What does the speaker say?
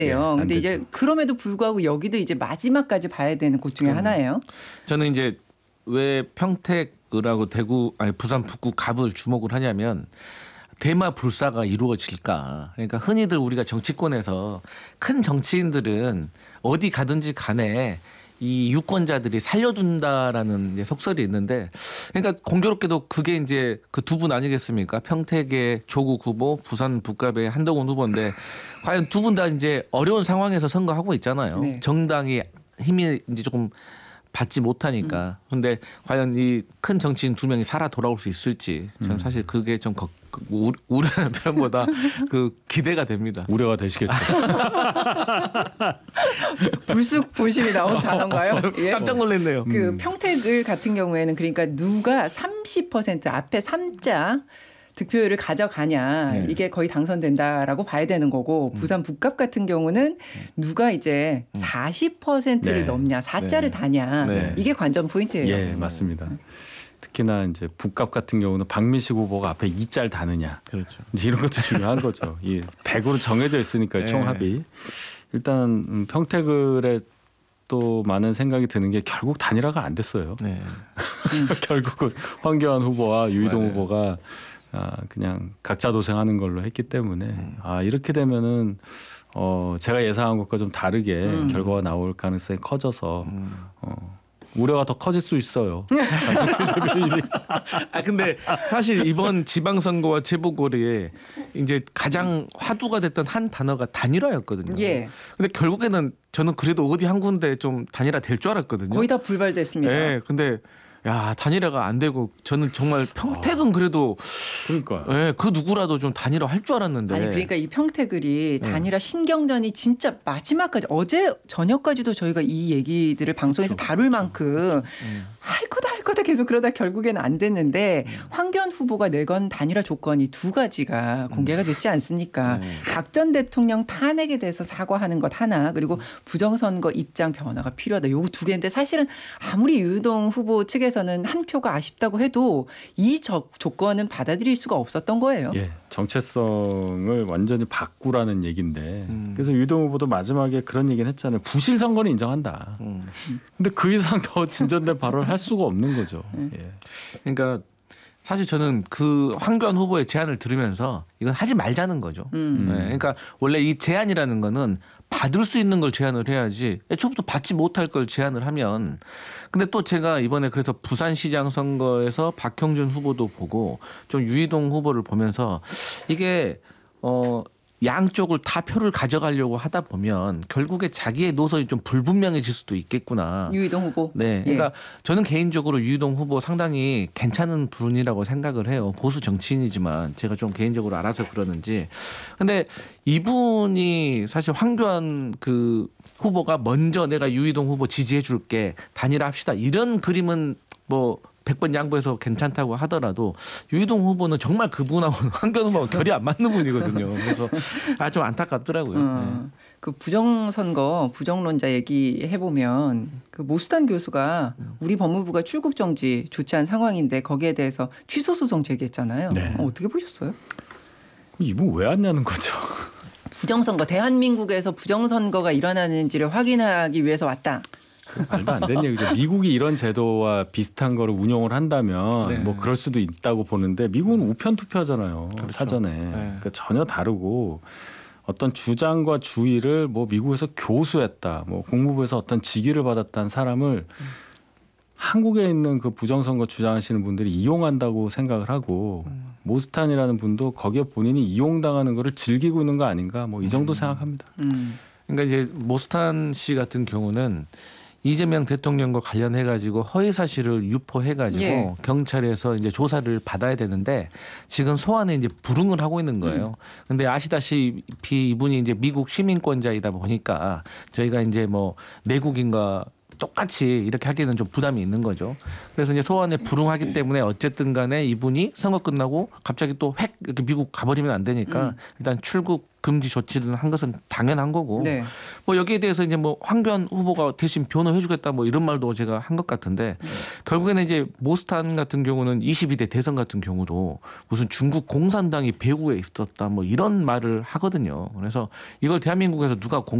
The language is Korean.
근데 이제 그럼에도 불구하고 여기도 이제 마지막까지 봐야 되는 곳 중에 하나예요. 저는 이제 왜 평택을하고 대구 아니 부산 북구 갑을 주목을 하냐면 대마 불사가 이루어질까. 그러니까 흔히들 우리가 정치권에서 큰 정치인들은 어디 가든지 간에 이 유권자들이 살려준다라는 이제 속설이 있는데, 그러니까 공교롭게도 그게 이제 그 두 분 아니겠습니까? 평택의 조국 후보, 부산 북갑의 한동훈 후보인데 과연 두 분 다 이제 어려운 상황에서 선거하고 있잖아요. 네. 정당이 힘이 이제 조금 받지 못하니까. 근데 과연 이 큰 정치인 두 명이 살아 돌아올 수 있을지 저는 사실 그게 좀 우려하는 편보다 그 기대가 됩니다. 우려가 되시겠죠. 불쑥 본심이 나온 단어인가요? 예. 깜짝 놀랐네요. 그 평택을 같은 경우에는 그러니까 누가 30% 앞에 3자 득표율을 가져가냐 이게 거의 당선된다라고 봐야 되는 거고 부산 북갑 같은 경우는 누가 이제 40%를 넘냐 4자를 다냐 이게 관전 포인트예요. 예, 맞습니다. 특히나 이제 북갑 같은 경우는 박민식 후보가 앞에 2짤 다느냐. 그렇죠. 이제 이런 것도 중요한 거죠. 이 100으로 정해져 있으니까요. 총합이. 일단 평택을에 또 많은 생각이 드는 게 결국 단일화가 안 됐어요. 네. 결국은 황교안 후보와 유이동 후보가 그냥 각자 도생하는 걸로 했기 때문에 이렇게 되면은 제가 예상한 것과 좀 다르게 결과가 나올 가능성이 커져서 우려가 더 커질 수 있어요. 근데 사실 이번 지방선거와 재보궐에 이제 가장 화두가 됐던 한 단어가 단일화였거든요. 예. 근데 결국에는 저는 그래도 어디 한 군데 좀 단일화 될 줄 알았거든요. 거의 다 불발됐습니다. 네, 근데 야 단일화가 안 되고 저는 정말 평택은 그래도 그러니까 네, 그 누구라도 좀 단일화 할 줄 알았는데. 아니 그러니까 이 평택을이 단일화 신경전이 진짜 마지막까지 어제 저녁까지도 저희가 이 얘기들을 방송에서 다룰 만큼 할 거다 계속 그러다 결국에는 안 됐는데 황교안 후보가 내건 단일화 조건이 두 가지가 공개가 됐지 않습니까? 박 전 대통령 탄핵에 대해서 사과하는 것 하나 그리고 부정선거 입장 변화가 필요하다. 요거 두 개인데 사실은 아무리 유동 후보 측에서는 한 표가 아쉽다고 해도 이 조건은 받아들일 수가 없었던 거예요. 예, 정체성을 완전히 바꾸라는 얘기인데 그래서 유동 후보도 마지막에 그런 얘기는 했잖아요. 부실 선거는 인정한다. 근데 그 이상 더 진전된 발언을 할 수가 없는 거죠. 예. 그러니까 사실 저는 그 황교안 후보의 제안을 들으면서 이건 하지 말자는 거죠. 네, 그러니까 원래 이 제안이라는 거는 받을 수 있는 걸 제안을 해야지 애초부터 받지 못할 걸 제안을 하면. 근데 또 제가 이번에 그래서 부산시장 선거에서 박형준 후보도 보고 좀 유이동 후보를 보면서 이게 양쪽을 다 표를 가져가려고 하다 보면 결국에 자기의 노선이 좀 불분명해질 수도 있겠구나. 유이동 후보. 네, 그러니까 저는 개인적으로 유이동 후보 상당히 괜찮은 분이라고 생각을 해요. 보수 정치인이지만 제가 좀 개인적으로 알아서 그러는지. 근데 이분이 사실 황교안 그 후보가 먼저 내가 유이동 후보 지지해 줄게 단일화합시다 이런 그림은 뭐 100번 양보해서 괜찮다고 하더라도 유이동 후보는 정말 그분하고 황교안 후보하고 결이 안 맞는 분이거든요. 그래서 좀 안타깝더라고요. 네. 그 부정선거 부정론자 얘기해 보면 그 모스탄 교수가 우리 법무부가 출국 정지 조치한 상황인데 거기에 대해서 취소 소송 제기했잖아요. 네. 어떻게 보셨어요? 이분 왜 왔냐는 거죠. 부정선거 대한민국에서 부정선거가 일어나는지를 확인하기 위해서 왔다. 말도 안 되는 얘기죠. 미국이 이런 제도와 비슷한 거를 운용을 한다면 뭐 그럴 수도 있다고 보는데 미국은 우편 투표하잖아요. 그렇죠. 사전에. 그러니까 전혀 다르고 어떤 주장과 주의를 뭐 미국에서 교수했다. 뭐 국무부에서 어떤 직위를 받았다는 사람을 한국에 있는 그 부정선거 주장하시는 분들이 이용한다고 생각을 하고 모스탄이라는 분도 거기에 본인이 이용당하는 거를 즐기고 있는 거 아닌가 뭐 이 정도 생각합니다. 그러니까 이제 모스탄 씨 같은 경우는 이재명 대통령과 관련해 가지고 허위 사실을 유포해 가지고 경찰에서 이제 조사를 받아야 되는데 지금 소환에 이제 불응을 하고 있는 거예요. 근데 아시다시피 이분이 이제 미국 시민권자이다 보니까 저희가 이제 뭐 내국인과 똑같이 이렇게 하기에는 좀 부담이 있는 거죠. 그래서 이제 소환에 불응하기 때문에 어쨌든 간에 이분이 선거 끝나고 갑자기 또 획 이렇게 미국 가버리면 안 되니까 일단 출국 금지 조치를 한 것은 당연한 거고 뭐 여기에 대해서 이제 뭐 황교안 후보가 대신 변호해주겠다 뭐 이런 말도 제가 한 것 같은데 결국에는 이제 모스탄 같은 경우는 22대 대선 같은 경우도 무슨 중국 공산당이 배후에 있었다 뭐 이런 말을 하거든요. 그래서 이걸 대한민국에서 누가